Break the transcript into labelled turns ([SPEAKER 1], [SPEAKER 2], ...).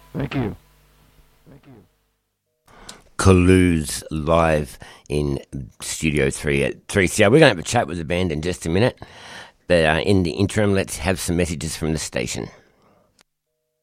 [SPEAKER 1] Thank you.
[SPEAKER 2] Kalu's live in Studio 3 at 3CR. We're going to have a chat with the band in just a minute. But in the interim, let's have some messages from the station.